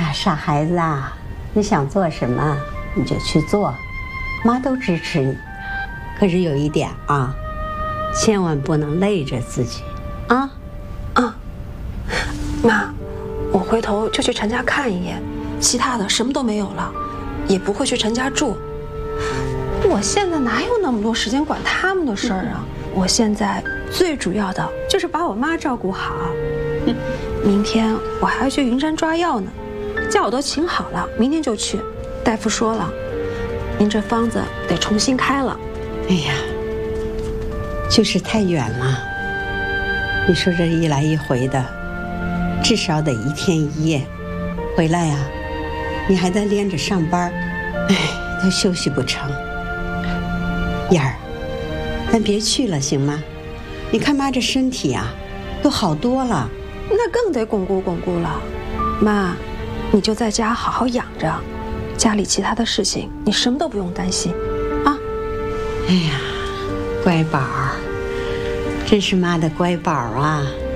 呀，傻孩子啊，你想做什么你就去做，妈都支持你。可是有一点啊，千万不能累着自己啊。 妈，我回头就去陈家看一眼，其他的什么都没有了，也不会去陈家住。我现在哪有那么多时间管他们的事儿啊？我现在最主要的就是把我妈照顾好。明天我还要去云山抓药呢，假我都请好了，明天就去。大夫说了，您这方子得重新开了。 哎呀，就是太远了，你说这一来一回的，至少得1天1夜。回来呀，你还得连着上班，哎，都休息不成。燕儿，咱别去了行吗？你看妈这身体啊，都好多了。 那更得巩固巩固了。妈，你就在家好好养着，家里其他的事情你什么都不用担心啊。 哎呀，乖宝儿，真是妈的乖宝儿啊。